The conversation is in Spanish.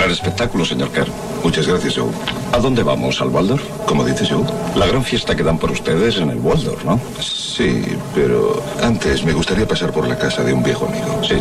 Gran espectáculo, señor Kerr. Muchas gracias, Joe. ¿A dónde vamos? ¿Al Waldorf? ¿Cómo dices, Joe? La gran fiesta que dan por ustedes en el Waldorf, ¿no? Sí, pero antes me gustaría pasar por la casa de un viejo amigo. Sí,